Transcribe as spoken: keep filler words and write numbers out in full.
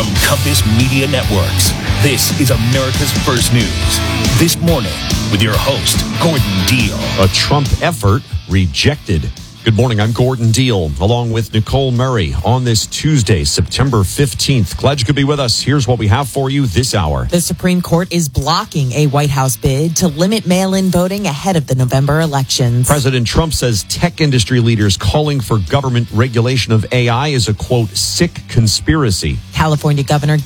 From Compass Media Networks, this is America's First News. This morning, with your host, Gordon Deal. A Trump effort rejected. Good morning, I'm Gordon Deal, along with Nicole Murray on this Tuesday, September fifteenth. Glad you could be with us. Here's what we have for you this hour. The Supreme Court is blocking a White House bid to limit mail-in voting ahead of the November elections. President Trump says tech industry leaders calling for government regulation of A I is a, quote, sick conspiracy. California Governor